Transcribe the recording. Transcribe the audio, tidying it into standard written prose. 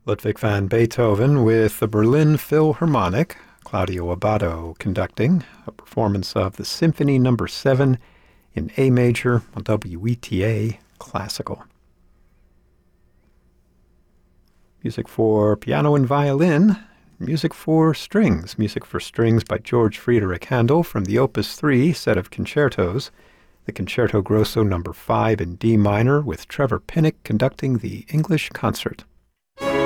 Ludwig van Beethoven with the Berlin Philharmonic, Claudio Abbado conducting a performance of the Symphony No. 7 in A major on WETA Classical. Music for piano and violin, music for strings by George Friedrich Handel from the Opus 3 set of concertos, the Concerto Grosso No. 5 in D minor with Trevor Pinnock conducting the English Concert.